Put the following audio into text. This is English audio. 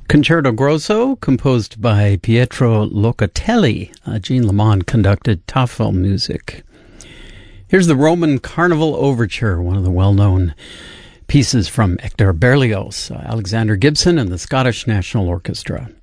Concerto Grosso, composed by Pietro Locatelli. Jean Lamond conducted Tafel music. Here's the Roman Carnival Overture, one of the well-known pieces from Hector Berlioz, Alexander Gibson and the Scottish National Orchestra.